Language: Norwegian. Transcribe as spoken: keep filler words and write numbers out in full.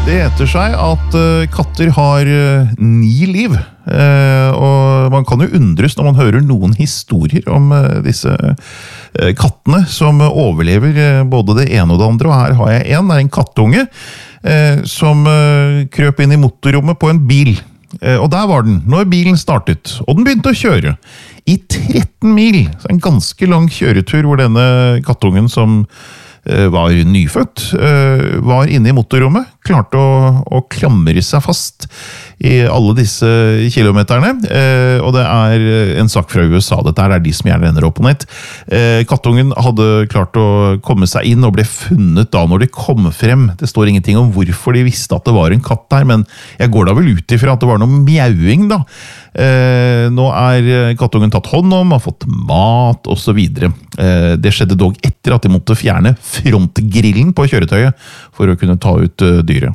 Det heter seg at uh, katter har uh, ni liv, uh, og man kan jo undres når man hører noen historier om uh, disse uh, kattene som uh, overlever uh, både det ene og det andre, og her har jeg en, det er en kattunge uh, som uh, krøp inn i motorrommet på en bil, uh, og der var den når bilen startet, og den begynte å kjøre i tretten mil, så en ganske lang kjøretur hvor denne kattungen som var nyfødt, var inne i motorrommet, klarte å, å klamre seg fast i alle disse kilometerne, og det er en sak fra U S A, dette er de som gjerne ender opp på nett. Kattungen hadde klart å komme seg inn og ble funnet da når de kom frem. Det står ingenting om hvorfor de visste at det var en katt der, men jeg går da vel ut ifra at det var noe mjauing da. Nå er kattungen tatt hånd om, har fått mat og så videre. Det skjedde dog etter at de måtte fjerne frontgrillen på kjøretøyet for å kunne ta ut dyret.